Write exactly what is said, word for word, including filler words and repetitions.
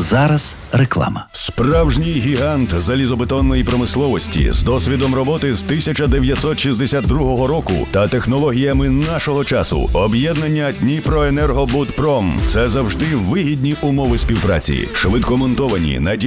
зараз реклама. Справжній гігант залізобетонної промисловості з досвідом роботи з тисяча дев'ятсот шістдесят другого року та технологіями нашого часу. Об'єднання Дніпроенергобудпром – це завжди вигідні умови співпраці, швидкомонтовані, надійні